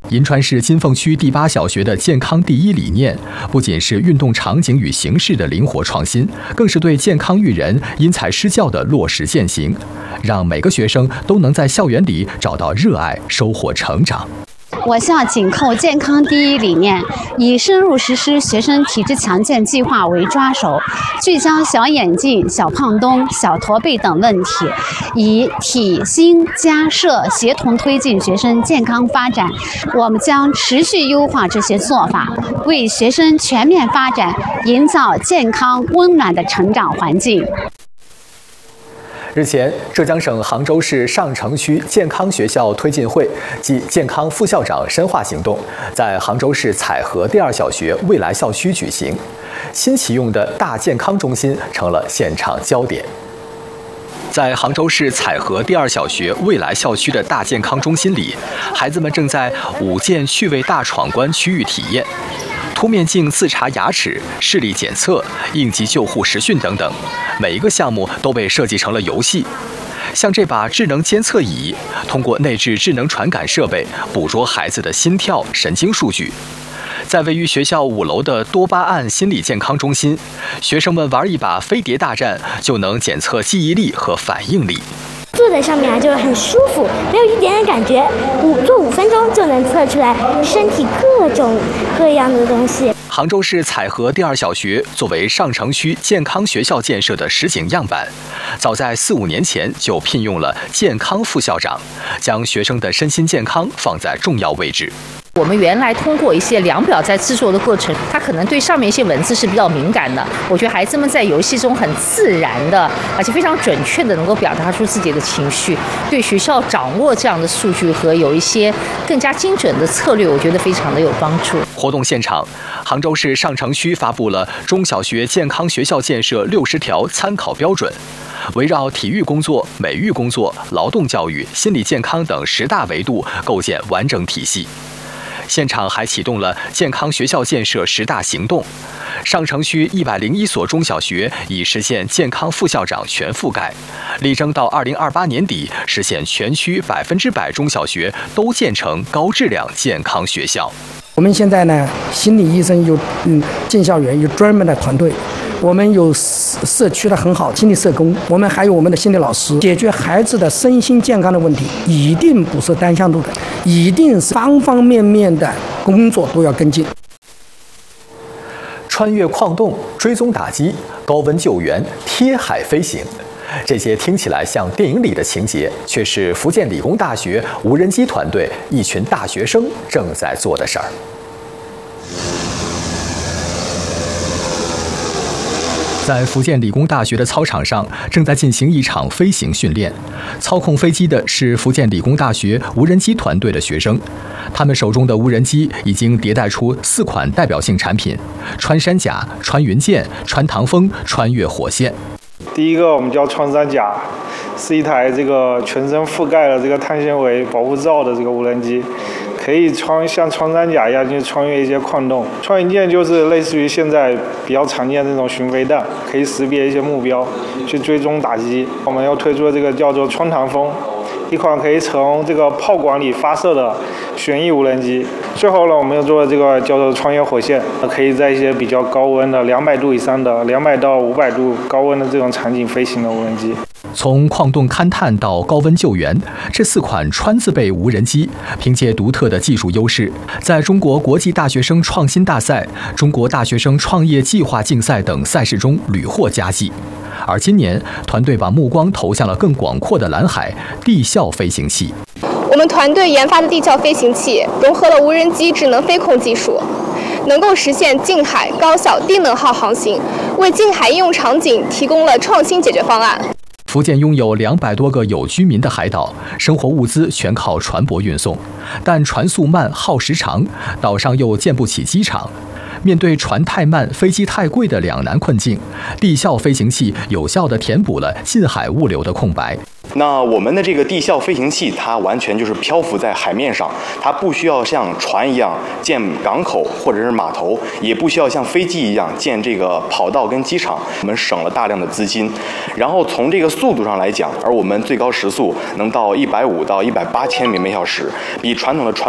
银川市金凤区第8小学的健康第一理念，不仅是运动场景与形式的灵活创新，更是对健康育人、因材施教的落实践行，让每个学生都能在校园里找到热爱，收获成长。 我校紧扣健康第一理念，以深入实施学生体质强健计划为抓手，聚焦小眼镜、小胖墩、小驼背等问题，以体心家社协同推进学生健康发展。我们将持续优化这些做法，为学生全面发展营造健康温暖的成长环境。 日前，浙江省杭州市上城区健康学校推进会暨健康副校长深化行动在杭州市彩河第2小学未来校区举行，新启用的大健康中心成了现场焦点。在杭州市彩河第2小学未来校区的大健康中心里，孩子们正在5件趣味大闯关区域体验。凸面镜自查牙齿、视力检测、应急救护实训等等，每一个项目都被设计成了游戏。像这把智能监测仪，通过内置智能传感设备捕捉孩子的心跳、神经数据。在位于学校5楼的多巴胺心理健康中心，学生们玩一把飞碟大战，就能检测记忆力和反应力。 坐在上面就很舒服，没有一点点感觉。做5分钟就能测出来身体各种各样的东西。 杭州市彩河第2小学作为上城区健康学校建设的实景样板，早在4、5年前就聘用了健康副校长，将学生的身心健康放在重要位置。 我们原来通过一些量表在制作的过程，它可能对上面一些文字是比较敏感的。我觉得孩子们在游戏中很自然的，而且非常准确的能够表达出自己的情绪。对学校掌握这样的数据和有一些更加精准的策略，我觉得非常的有帮助。 活动现场，杭州市上城区发布了中小学健康学校建设60条参考标准，围绕体育工作、美育工作、劳动教育、心理健康等10大维度构建完整体系。现场还启动了健康学校建设10大行动，上城区101所中小学已实现健康副校长全覆盖，力争到2028年底实现全区100%中小学都建成高质量健康学校。 我们现在呢，心理医生有进校园有专门的团队，我们有社区的很好心理社工，我们还有我们的心理老师，解决孩子的身心健康的问题，一定不是单向度的，一定是方方面面的工作都要跟进。 穿越矿洞、追踪打击、高温救援、贴海飞行，这些听起来像电影里的情节，却是福建理工大学无人机团队一群大学生正在做的事儿。在福建理工大学的操场上，正在进行一场飞行训练。操控飞机的是福建理工大学无人机团队的学生，他们手中的无人机已经迭代出4款代表性产品：穿山甲、穿云箭、穿堂风、穿越火线。 第一个我们叫穿山甲，是一台这个全身覆盖了这个碳纤维保护罩的这个无人机，可以像穿山甲一样去穿越一些矿洞。穿云箭就是类似于现在比较常见的这种巡飞弹，可以识别一些目标去追踪打击。我们要推出的这个叫做穿堂风，一款可以从这个炮管里发射的旋翼无人机。最后呢，我们又做了这个叫做穿越火线，可以在一些比较高温的200度以上的200到500度高温的这种场景飞行的无人机。 从矿洞勘探到高温救援，这4款川字辈无人机凭借独特的技术优势，在中国国际大学生创新大赛、中国大学生创业计划竞赛等赛事中屡获佳绩。而今年，团队把目光投向了更广阔的蓝海——地效飞行器。 我们团队研发的地效飞行器融合了无人机智能飞控技术，能够实现近海高效低能耗航行，为近海应用场景提供了创新解决方案。 福建拥有200多个有居民的海岛，生活物资全靠船舶运送，但船速慢、耗时长，岛上又建不起机场。面对船太慢、飞机太贵的两难困境，地效飞行器有效地填补了近海物流的空白。 那我们的这个地效飞行器，它完全就是漂浮在海面上，它不需要像船一样建港口或者是码头，也不需要像飞机一样建这个跑道跟机场，我们省了大量的资金。然后从这个速度上来讲，而我们最高时速能到150到180千米每小时，比传统的船